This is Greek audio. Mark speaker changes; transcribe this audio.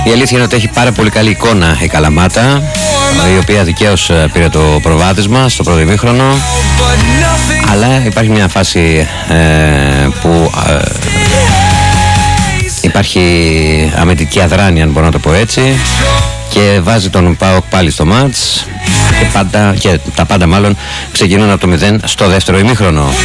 Speaker 1: Η αλήθεια είναι ότι έχει πάρα πολύ καλή εικόνα η Καλαμάτα, η οποία δικαίως πήρε το προβάδισμα στο πρώτο ημίχρονο, αλλά υπάρχει μια φάση που υπάρχει αμυντική αδράνεια, αν μπορώ να το πω έτσι, και βάζει τον ΠΑΟΚ πάλι στο μάτς και τα πάντα μάλλον ξεκινούν από το 0 στο δεύτερο ημίχρονο.